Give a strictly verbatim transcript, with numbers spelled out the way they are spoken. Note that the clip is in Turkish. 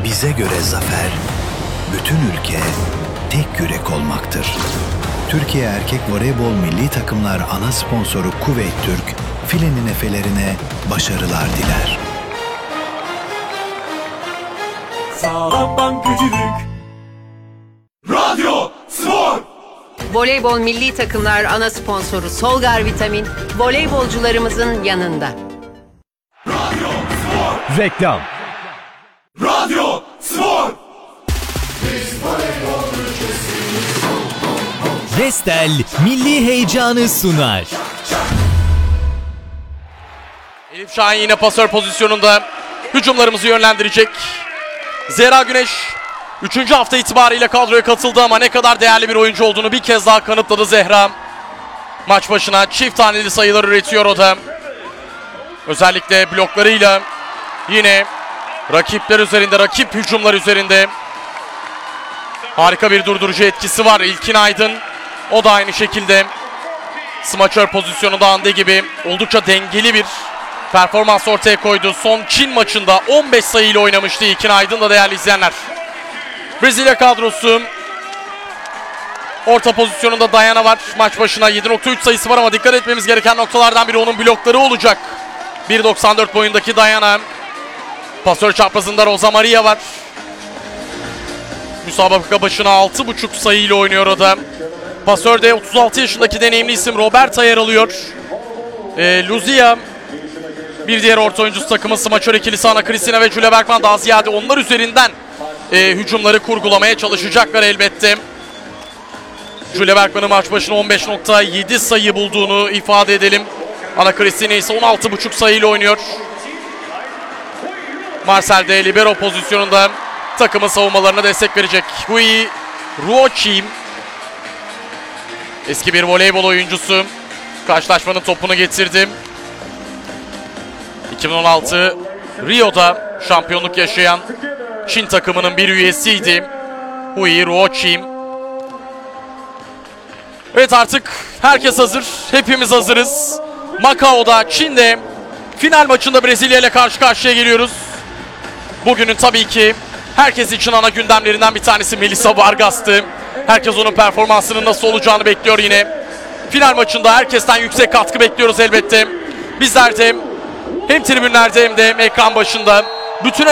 Bize göre zafer, bütün ülke tek yürek olmaktır. Türkiye Erkek Voleybol Milli Takımlar ana sponsoru Kuveyt Türk, filenin efelerine başarılar diler. Sağlam bankacılık. Radyo Spor. Voleybol Milli Takımlar ana sponsoru Solgar Vitamin, voleybolcularımızın yanında. Radyo Spor. Reklam. Radyo Spor. Vestel milli heyecanı sunar. Elif Şahin yine pasör pozisyonunda hücumlarımızı yönlendirecek. Zehra Güneş üçüncü hafta itibariyle kadroya katıldı ama ne kadar değerli bir oyuncu olduğunu bir kez daha kanıtladı Zehra. Maç başına çift taneli sayılar üretiyor o da. Özellikle bloklarıyla yine rakipler üzerinde, rakip hücumlar üzerinde harika bir durdurucu etkisi var. İlkin Aydın o da aynı şekilde smaçör pozisyonunda andığı gibi oldukça dengeli bir performans ortaya koydu. Son Çin maçında on beş sayıyla oynamıştı İlkin Aydın da değerli izleyenler. Brezilya kadrosu orta pozisyonunda Diana var. Maç başına yedi nokta üç sayısı var ama dikkat etmemiz gereken noktalardan biri onun blokları olacak. bir doksan dört boyundaki Diana. Pasör çaprazında Rosa Maria var. Müsabaka başına altı buçuk sayıyla oynuyor o da. Pasörde otuz altı yaşındaki deneyimli isim Roberta yer alıyor. E, Luzia bir diğer orta oyuncusu takımın smaçör ikilisi Ana Kristina ve Julia Bergman daha ziyade onlar üzerinden e, hücumları kurgulamaya çalışacaklar elbette. Julia Bergman'ın maç başına on beş nokta yedi sayı bulduğunu ifade edelim. Ana Kristina ise on altı buçuk sayıyla oynuyor. Marcel de libero pozisyonunda takımın savunmalarına destek verecek. Hui Ruochim eski bir voleybol oyuncusu. Karşılaşmanın topunu getirdi. iki bin on altı Rio'da şampiyonluk yaşayan Çin takımının bir üyesiydi. Hui Ruochim. Evet, artık herkes hazır. Hepimiz hazırız. Macao'da, Çin'de final maçında Brezilya ile karşı karşıya geliyoruz. Bugünün tabii ki herkes için ana gündemlerinden bir tanesi Melissa Vargas'tı. Herkes onun performansının nasıl olacağını bekliyor yine. Final maçında herkesten yüksek katkı bekliyoruz elbette. Bizler de hem tribünlerde hem de ekran başında bütün